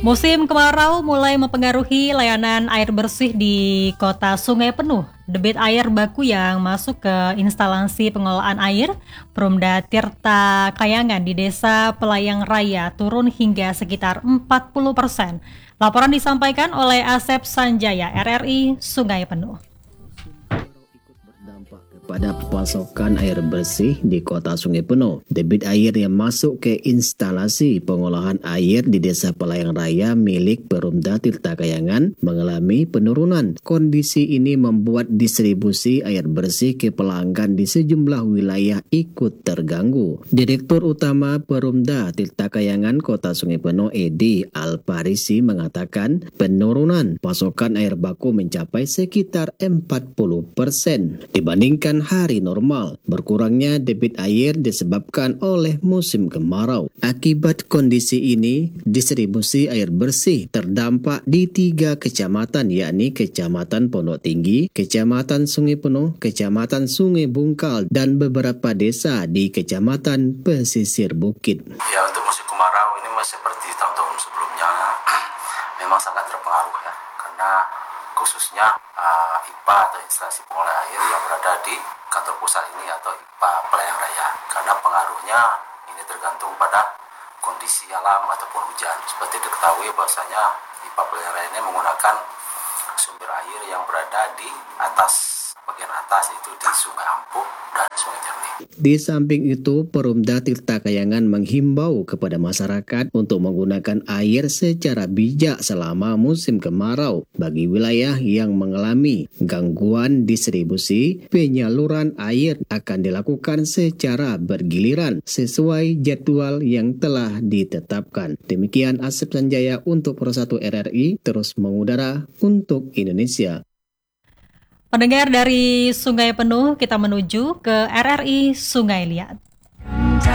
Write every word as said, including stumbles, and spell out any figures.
Musim kemarau mulai mempengaruhi layanan air bersih di kota Sungai Penuh. Debit air baku yang masuk ke instalasi pengelolaan air Perumda Tirta Kayangan di Desa Pelayang Raya turun hingga sekitar empat puluh persen. Laporan disampaikan oleh Asep Sanjaya, R R I Sungai Penuh. Pada pasokan air bersih di kota Sungai Penuh, debit air yang masuk ke instalasi pengolahan air di Desa Pelayang Raya milik Perumda Tirta Kayangan mengalami penurunan. Kondisi ini membuat distribusi air bersih ke pelanggan di sejumlah wilayah ikut terganggu. Direktur Utama Perumda Tirta Kayangan Kota Sungai Penuh, Edi Alparisi, mengatakan penurunan pasokan air baku mencapai sekitar empat puluh persen dibandingkan hari normal. Berkurangnya debit air disebabkan oleh musim kemarau. Akibat kondisi ini, distribusi air bersih terdampak di tiga kecamatan, yakni Kecamatan Pondok Tinggi, Kecamatan Sungai Penuh, Kecamatan Sungai Bungkal, dan beberapa desa di Kecamatan Pesisir Bukit. Ya, untuk musim kemarau ini masih seperti tahun-tahun sebelumnya, memang sangat terpengaruh ya, karena khususnya uh, I P A atau instalasi pengolahan air yang berada di kantor pusat ini atau I P A Pelayang Raya, karena pengaruhnya ini tergantung pada kondisi alam ataupun hujan. Seperti diketahui bahwasanya I P A Pelayang Raya ini menggunakan sumber air yang berada di atas, bagian atas itu di Sungai Ampuh dan Sungai Jernih. Di samping itu, Perumda Tirta Kayangan menghimbau kepada masyarakat untuk menggunakan air secara bijak selama musim kemarau. Bagi wilayah yang mengalami gangguan distribusi, penyaluran air akan dilakukan secara bergiliran sesuai jadwal yang telah ditetapkan. Demikian Asep Sanjaya untuk Pro satu R R I, terus mengudara untuk Indonesia. Pendengar, dari Sungai Penuh kita menuju ke R R I Sungai Liat.